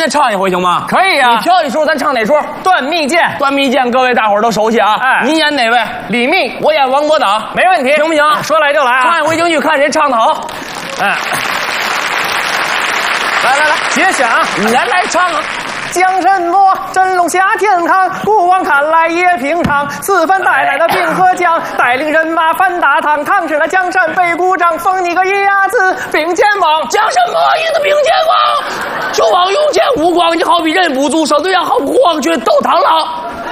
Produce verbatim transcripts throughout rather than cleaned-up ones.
再唱一回行吗？ 可以啊。 你挑一出，咱唱哪出？ 断蜜饯。 断蜜饯，各位大伙儿都熟悉啊。 哎， 您演哪位？ 李密， 我演王伯党， 没问题， 行不行？ 说来就来啊！ 唱一回京剧，看谁唱得好。 嗯，来来来，节选啊！ 你来来唱啊！ 讲什么真龙下天堂，古往看来也平常。四番带来的兵和将，带领人马翻大唐。唐吃了江山北鼓掌，封你个一牙子并肩王。 讲什么一个并肩王？就往勇健无光，你好比人不足蛇对象，好比黄雀斗螳螂。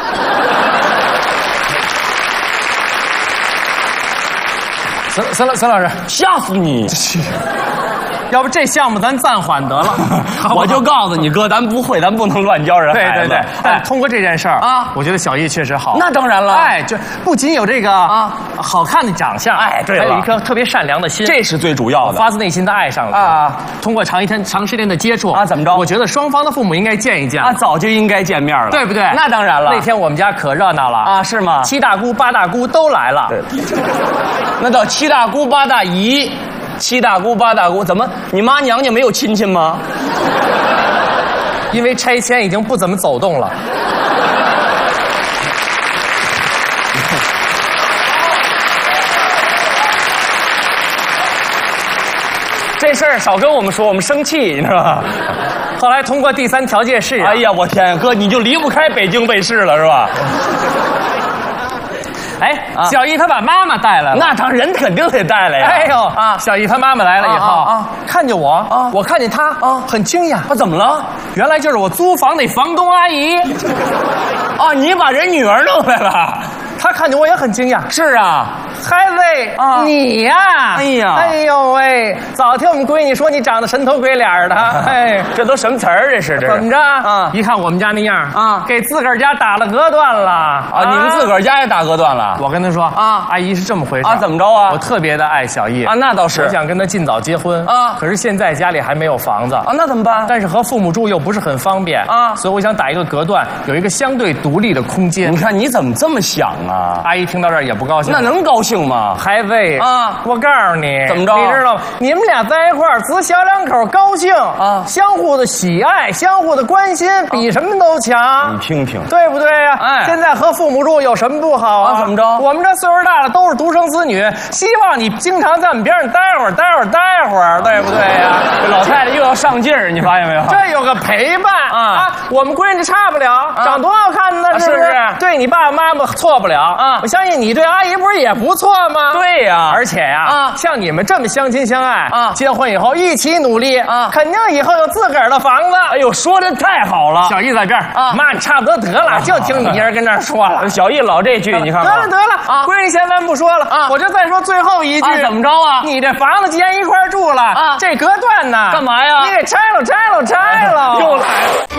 孙孙老孙老师， 吓死你！ 要不这项目咱暂缓得了。 我就告诉你哥，咱不会，咱不能乱教人孩子。 对对对，但通过这件事儿啊， 我觉得小艺确实好。 那当然了， 哎，就不仅有这个啊好看的长相， 哎，对了， 还有一颗特别善良的心， 这是最主要的， 发自内心的爱上了啊。通过长一天长时间的接触啊，怎么着？ 我觉得双方的父母应该见一见啊，早就应该见面了， 对不对？ 那当然了。 那天我们家可热闹了啊，是吗？ 七大姑八大姑都来了， 那叫七大姑八大姨。七大姑八大姑，怎么你妈娘家没有亲戚吗？ 因为拆迁已经不怎么走动了。 这事儿少跟我们说，我们生气，你知道吧？ 后来通过第三调解室、啊， 哎呀，我天，哥你就离不开北京卫视了，是吧？ 哎，啊、小艺他把妈妈带来了， 那当然人肯定得带来呀。 哎呦啊，小艺他妈妈来了以后啊，啊看见我啊，我看见他啊，很惊讶。 他怎么了？ 原来就是我租房那房东阿姨。 啊，你把人女儿弄来了。 他看见我也很惊讶。 是啊， 孩子，啊、你呀、啊， 哎呀， 哎呦喂，早听我们闺女说你长得神头鬼脸的，哎， 这都什么词儿？这是这怎么着？ 啊， 一看我们家那样啊， 给自个儿家打了隔断了啊！ 啊你们自个儿家也打隔断了？ 我跟他说啊，阿姨是这么回事啊，怎么着啊？ 我特别的爱小艺啊，那倒是， 我想跟他尽早结婚啊， 可是现在家里还没有房子啊，那怎么办？ 但是和父母住又不是很方便啊，所以我想打一个隔断，有一个相对独立的空间。 你看你怎么这么想啊？ 阿姨听到这儿也不高兴。 那能高兴吗？ 孩子啊，我告诉你， 怎么着？ 你知道吗？你们俩在一块儿，只小两口高兴啊，相互的喜爱，相互的关心，比什么都强。 你听听， 对不对呀？哎，现在和父母住有什么不好啊？ 怎么着？ 我们这岁数大了，都是独生子女，希望你经常在我们边上待会儿，待会儿，待会儿，对不对呀？ 这老太太又要上劲儿，你发现没有？ 这有个陪伴啊！我们闺女差不了，长多好看呢，是不是？对你爸爸妈妈错不了啊！我相信你对阿姨不是也不错吗？ 对呀， 而且呀，啊，像你们这么相亲相爱啊，结婚以后一起努力啊，肯定以后有自个儿的房子。 哎呦，说的太好了！ 小艺在这儿啊，妈，你差不多得了，就听你一人跟这儿说了。 小艺老这句，你看得了得了啊，闺女先咱不说了啊，我就再说最后一句， 怎么着啊？ 你这房子既然一块住了啊，这隔断呢， 干嘛呀？ 你给拆了拆了拆了， 又来了。